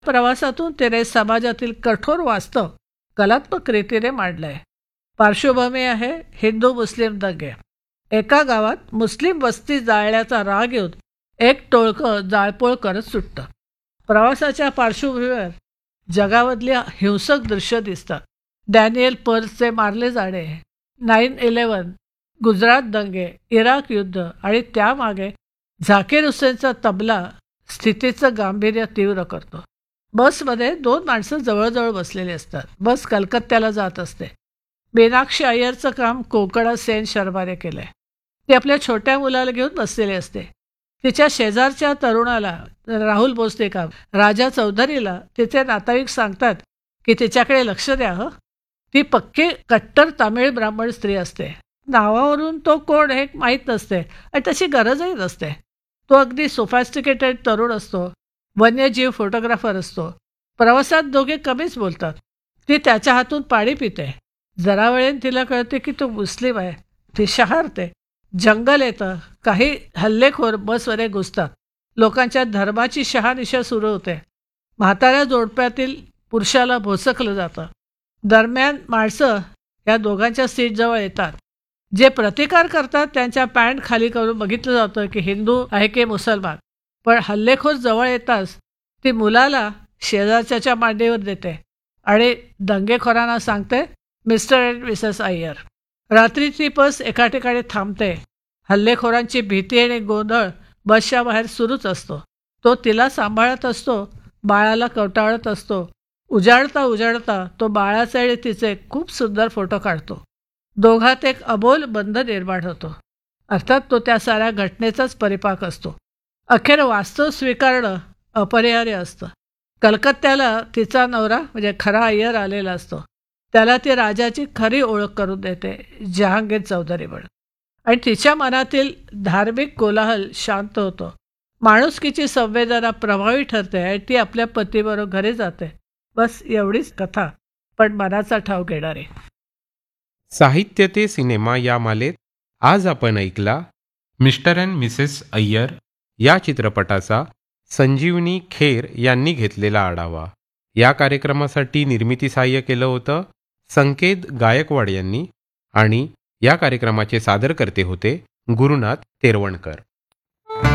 प्रवासातून तिने समाजातील कठोर वास्तव कलात्मक रीतीने मांडलंय. पार्श्वभूमी आहे हिंदू मुस्लिम दंगे. एका गावात मुस्लिम वस्ती जाळण्याचा राग येऊन एक टोळकं जाळपोळ करत सुटतं. प्रवासाच्या पार्श्वभूमीवर जगामधली हिंसक दृश्य दिसतात. डॅनियल पर्लचे मारले जाणे, 9/11, गुजरात दंगे, इराक युद्ध आणि त्यामागे झाकीर हुसेनचा तबला स्थितीचं गांभीर्य तीव्र करतो. बसमध्ये 2 माणसं जवळजवळ बसलेली असतात. बस कलकत्त्याला जात असते. मीनाक्षी अय्यरचं काम कोकणा सेन शर्माने केलंय. ती आपल्या छोट्या मुलाला घेऊन बसलेली असते. तिच्या शेजारच्या तरुणाला, राहुल भोसलेकर, राजा चौधरीला तिचे नातेवाईक सांगतात की तिच्याकडे लक्ष द्या हं. ती पक्की कट्टर तामिळ ब्राह्मण स्त्री असते. नावावरून तो कोण हे माहीत नसते आणि तशी गरजही नसते. तो अगदी सोफॅस्टिकेटेड तरुण असतो. वन्यजीव फोटोग्राफर असतो. प्रवासात दोघे कमीच बोलतात. ती त्याच्या हातून पाणी पिते. जरा वेळेने तिला कळते की तो मुस्लिम आहे. ती शहारते. जंगल येतं. काही हल्लेखोर बसमध्ये घुसतात. लोकांच्या धर्माची शहानिशा सुरू होते. म्हाताऱ्या जोडप्यातील पुरुषाला भोसकलं जातं. दरम्यान माणसं या दोघांच्या सीटजवळ येतात. जे प्रतिकार करतात त्यांच्या पॅन्ट खाली करून बघितलं जातं की हिंदू आहे की मुसलमान. पण हल्लेखोर जवळ येताच ती मुलाला शेजारच्या मांडीवर देते आणि दंगेखोरांना सांगते, मिस्टर अँड मिसेस अय्यर. रात्रीची बस एका ठिकाणी थांबते. हल्लेखोरांची भीती आणि गोंधळ बसच्या बाहेर सुरूच असतो. तो तिला सांभाळत असतो. बाळाला कवटाळत असतो. उजाडता उजाडता तो बाळाचे आणि तिचे खूप सुंदर फोटो काढतो. दोघात एक अबोल बंध निर्माण होतो. अर्थात तो त्या साऱ्या घटनेचाच परिपाक असतो. अखेर वास्तव स्वीकारणं अपरिहार्य असतं. कलकत्त्याला तिचा नवरा म्हणजे खरा अय्यर आलेला असतो. त्याला ती राजाची खरी ओळख करून देते, जहांगीर चौधरी म्हणून. आणि तिच्या मनातील धार्मिक कोलाहल शांत होतो. माणुसकीची संवेदना प्रभावी ठरते आणि ती आपल्या पतीबरोबर घरी जाते. बस एवढीच कथा, पण मनाचा ठाव घेणारी. साहित्य ते सिनेमा या मालेत आज आपण ऐकला मिस्टर अँड मिसेस अय्यर या चित्रपटाचा संजीवनी खेर यांनी घेतलेला आढावा. या कार्यक्रमासाठी निर्मिती सहाय्य केलं होतं संकेत गायकवाड यांनी आणि या कार्यक्रमाचे सादरकर्ते होते गुरुनाथ तेरवणकर.